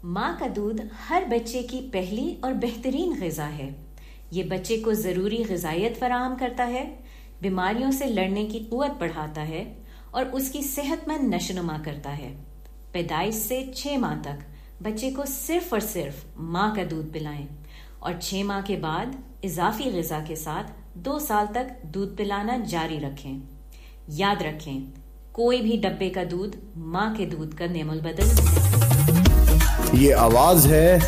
माँ का दूध हर बच्चे की पहली और बेहतरीन ग़िज़ा है। ये बच्चे को ज़रूरी ग़िज़ाइयत फराहम करता है, बीमारियों से लड़ने की क़ुव्वत बढ़ाता है और उसकी सेहतमंद नशोनुमा करता है। पैदाइश से 6 माह तक बच्चे को सिर्फ़ और सिर्फ माँ का दूध पिलाएं और 6 माह के बाद इजाफी ग़िज़ा के साथ 2 साल तक दूध पिलाना जारी रखें। याद रखें, कोई भी डब्बे का दूध माँ के दूध का नेमुल बदल नहीं। ये आवाज है